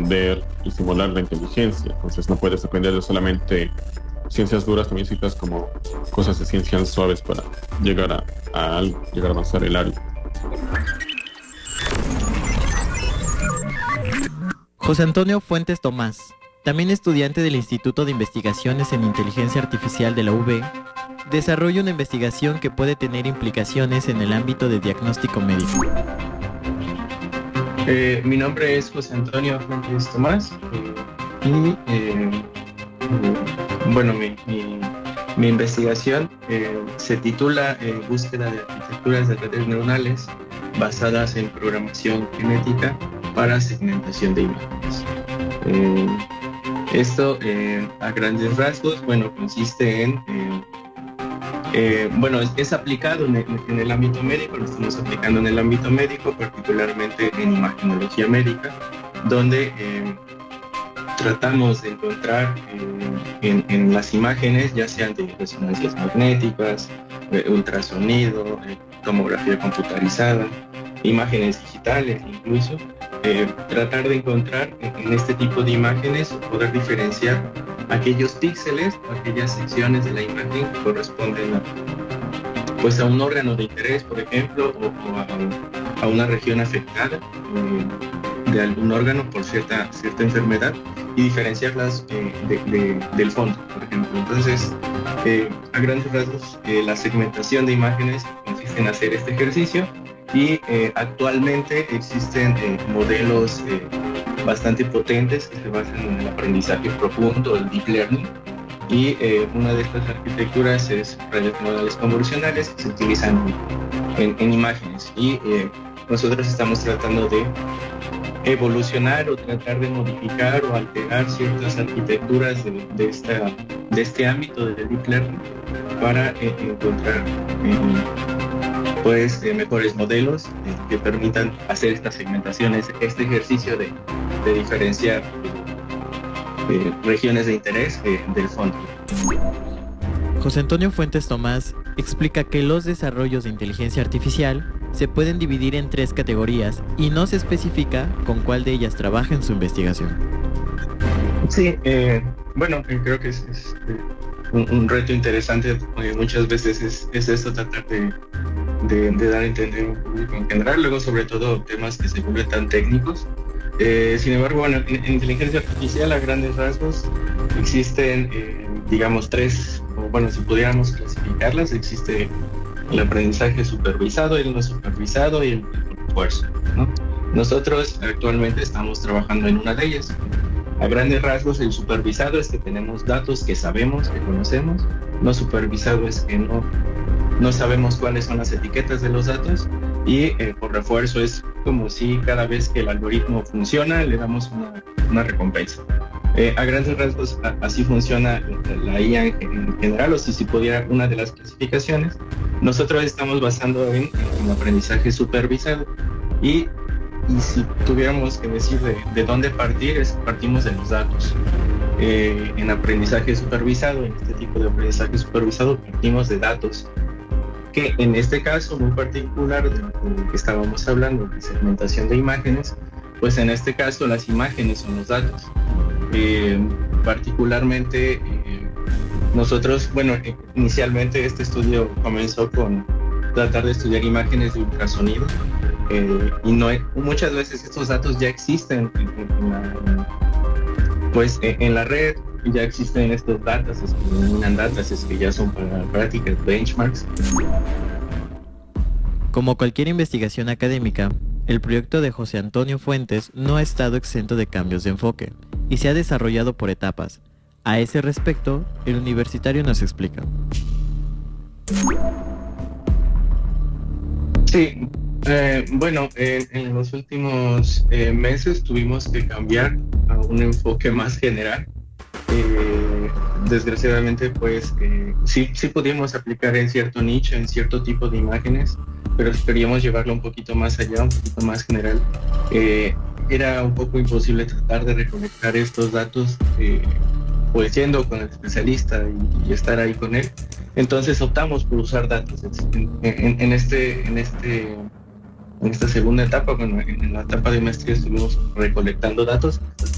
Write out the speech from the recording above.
aprender y simular la inteligencia. Entonces no puedes aprender de solamente ciencias duras, también necesitas como cosas de ciencias suaves para llegar a avanzar el área. José Antonio Fuentes Tomás, también estudiante del Instituto de Investigaciones en Inteligencia Artificial de la UB, desarrolla una investigación que puede tener implicaciones en el ámbito de diagnóstico médico. Mi nombre es José Antonio Fuentes Tomás y bueno, mi investigación se titula Búsqueda de arquitecturas de redes neuronales basadas en programación genética para segmentación de imágenes. Esto a grandes rasgos, bueno, consiste en es aplicado en el ámbito médico, lo estamos aplicando en el ámbito médico, particularmente en imagenología médica, donde tratamos de encontrar en las imágenes, ya sean de resonancias magnéticas, ultrasonido, tomografía computarizada, imágenes digitales incluso, tratar de encontrar en este tipo de imágenes, poder diferenciar aquellos píxeles o aquellas secciones de la imagen que corresponden a un órgano de interés, por ejemplo, o a una región afectada de algún órgano por cierta enfermedad, y diferenciarlas del fondo, por ejemplo. Entonces, a grandes rasgos, la segmentación de imágenes consiste en hacer este ejercicio, y actualmente existen modelos bastante potentes que se basan en el aprendizaje profundo, el deep learning, y una de estas arquitecturas es redes neuronales convolucionales que se utilizan en imágenes, y nosotros estamos tratando de evolucionar o tratar de modificar o alterar ciertas arquitecturas de este ámbito de deep learning para encontrar mejores modelos que permitan hacer estas segmentaciones, este ejercicio de diferenciar regiones de interés del fondo. José Antonio Fuentes Tomás explica que los desarrollos de inteligencia artificial se pueden dividir en 3 categorías y no se especifica con cuál de ellas trabaja en su investigación. Sí, creo que es un reto interesante, porque muchas veces es esto, tratar de dar a entender un público en general, luego sobre todo temas que se vuelven tan técnicos. Sin embargo, en inteligencia artificial, a grandes rasgos, existen, 3, si pudiéramos clasificarlas, existe el aprendizaje supervisado, el no supervisado y el refuerzo, ¿no? Nosotros actualmente estamos trabajando en una de ellas. A grandes rasgos, el supervisado es que tenemos datos que sabemos, que conocemos. No supervisado es que no sabemos cuáles son las etiquetas de los datos. Y por refuerzo es como si cada vez que el algoritmo funciona le damos una recompensa. A grandes rasgos así funciona la IA en general, o si pudiera una de las clasificaciones. Nosotros estamos basando en aprendizaje supervisado, y si tuviéramos que decir de dónde partimos de los datos. En aprendizaje supervisado, en este tipo de aprendizaje supervisado, partimos de datos, que en este caso muy particular de lo que estábamos hablando, de segmentación de imágenes, pues en este caso las imágenes son los datos. Particularmente nosotros, inicialmente este estudio comenzó con tratar de estudiar imágenes de ultrasonido, y muchas veces estos datos ya existen en la red, ya existen estos datasets que denominan datasets, que ya son para prácticas, benchmarks. Como cualquier investigación académica, el proyecto de José Antonio Fuentes no ha estado exento de cambios de enfoque y se ha desarrollado por etapas. A ese respecto, el universitario nos explica. Sí, en los últimos meses tuvimos que cambiar a un enfoque más general. Desgraciadamente, sí pudimos aplicar en cierto nicho, en cierto tipo de imágenes, pero queríamos llevarlo un poquito más allá, un poquito más general. Era un poco imposible tratar de recolectar estos datos yendo con el especialista y estar ahí con él. Entonces optamos por usar datos. En esta segunda etapa, en la etapa de maestría, estuvimos recolectando datos.